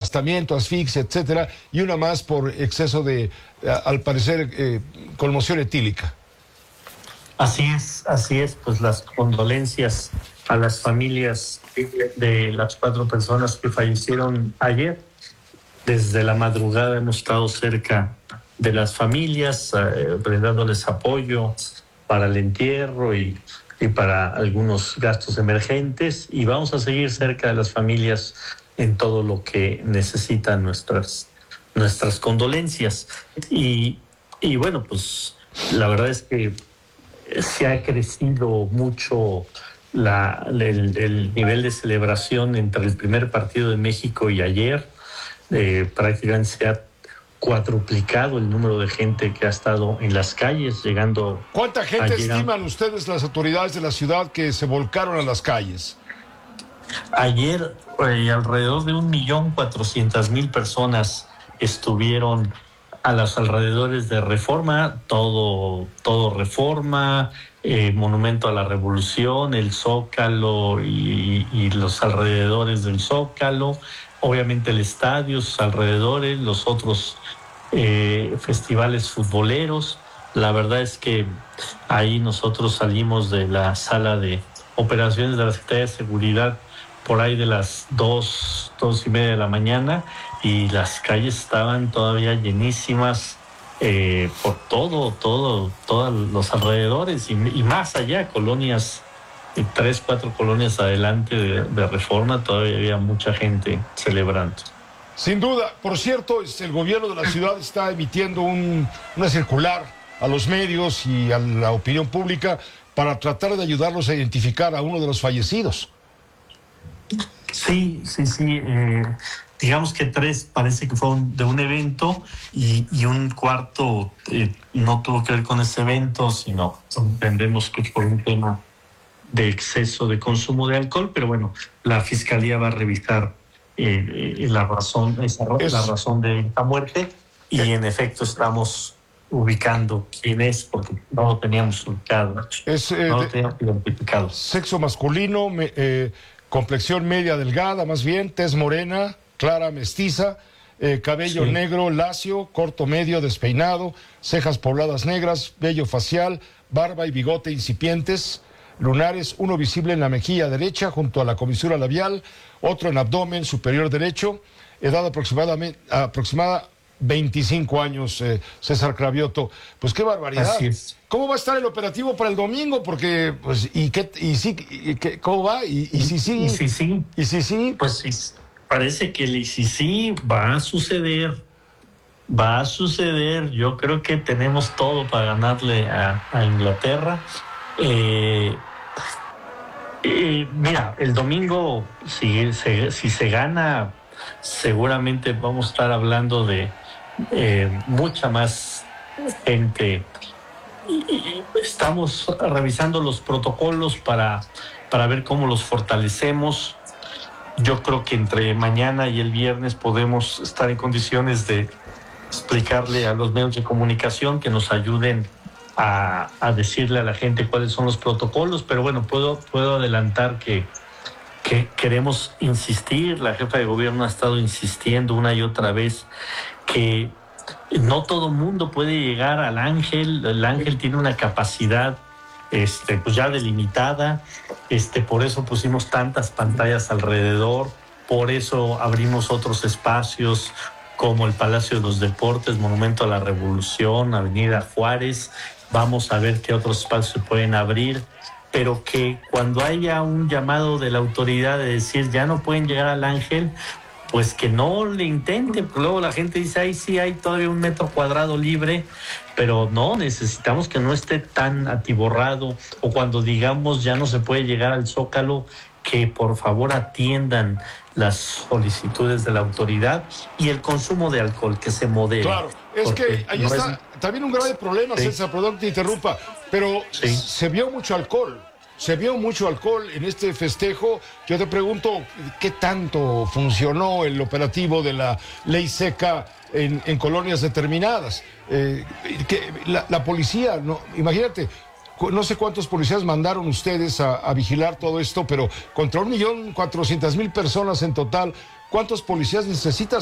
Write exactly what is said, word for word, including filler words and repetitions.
aplastamiento, asfixia, etcétera, y una más por exceso de, al parecer, eh, conmoción etílica. Así es, así es, pues las condolencias a las familias de las cuatro personas que fallecieron ayer. Desde la madrugada hemos estado cerca de las familias, eh, brindándoles apoyo para el entierro y, y para algunos gastos emergentes, y vamos a seguir cerca de las familias en todo lo que necesitan nuestras, nuestras condolencias. Y, y bueno, pues la verdad es que se ha crecido mucho la, el, el nivel de celebración entre el primer partido de México y ayer. Eh, prácticamente se ha cuadruplicado el número de gente que ha estado en las calles, llegando... ¿Cuánta gente ayer, estiman ustedes, las autoridades de la ciudad, que se volcaron a las calles? Ayer eh, alrededor de un millón cuatrocientas mil personas estuvieron a los alrededores de Reforma, todo, todo Reforma, eh, Monumento a la Revolución, el Zócalo y, y los alrededores del Zócalo, obviamente el estadio, sus alrededores, los otros eh, festivales futboleros. La verdad es que ahí nosotros salimos de la sala de operaciones de la Secretaría de Seguridad por ahí de las dos, dos y media de la mañana, y las calles estaban todavía llenísimas eh, por todo, todo, todos los alrededores y, y más allá, colonias, y tres, cuatro colonias adelante de, de Reforma, todavía había mucha gente celebrando. Sin duda. Por cierto, el gobierno de la ciudad está emitiendo un, una circular a los medios y a la opinión pública para tratar de ayudarlos a identificar a uno de los fallecidos. Sí, sí, sí. Eh, digamos que tres parece que fue un, de un evento y, y un cuarto eh, no tuvo que ver con ese evento, sino entendemos que por un tema de exceso de consumo de alcohol, pero bueno, la fiscalía va a revisar eh, eh, la razón, esa, es... la razón de la muerte, y en efecto estamos ubicando quién es, porque no lo teníamos ubicado, es, eh, no lo teníamos identificado. Sexo masculino, me, eh, complexión media delgada, más bien, tez morena, clara mestiza, eh, cabello sí. negro, lacio, corto medio, despeinado, cejas pobladas negras, vello facial, barba y bigote incipientes, lunares, uno visible en la mejilla derecha junto a la comisura labial, otro en abdomen superior derecho, edad aproximadamente aproximada veinticinco años, eh, César Cravioto. Pues qué barbaridad. Así es. ¿Cómo va a estar el operativo para el domingo? Porque, pues, ¿y qué? ¿Y sí? Y qué, ¿Cómo va? ¿Y, y si sí? ¿Y si sí? ¿Y si sí? Pues sí, parece que el y si sí va a suceder. Va a suceder. Yo creo que tenemos todo para ganarle a, a Inglaterra. Eh, eh, mira, el domingo, si se, si se gana, seguramente vamos a estar hablando de eh, mucha más gente. Y estamos revisando los protocolos para, para ver cómo los fortalecemos. Yo creo que entre mañana y el viernes podemos estar en condiciones de explicarle a los medios de comunicación que nos ayuden a, a decirle a la gente cuáles son los protocolos, pero bueno, puedo, puedo adelantar que, que queremos insistir, la jefa de gobierno ha estado insistiendo una y otra vez que no todo mundo puede llegar al Ángel. El Ángel tiene una capacidad este, pues ya delimitada, este, por eso pusimos tantas pantallas alrededor, por eso abrimos otros espacios como el Palacio de los Deportes, Monumento a la Revolución, Avenida Juárez. Vamos a ver qué otros espacios se pueden abrir, pero que cuando haya un llamado de la autoridad de decir ya no pueden llegar al Ángel, pues que no le intenten, porque luego la gente dice, ay, sí, hay todavía un metro cuadrado libre, pero no, necesitamos que no esté tan atiborrado, o cuando digamos ya no se puede llegar al Zócalo, que por favor atiendan las solicitudes de la autoridad, y el consumo de alcohol, que se modere. Claro, es que ahí no está es... también un grave problema, sí. César, perdón que te interrumpa, pero sí. se vio mucho alcohol. Se vio mucho alcohol en este festejo. Yo te pregunto, ¿qué tanto funcionó el operativo de la ley seca en, en colonias determinadas? Eh, que la, la policía, no, imagínate, no sé cuántos policías mandaron ustedes a, a vigilar todo esto, pero contra un millón cuatrocientas mil personas en total, ¿cuántos policías necesitas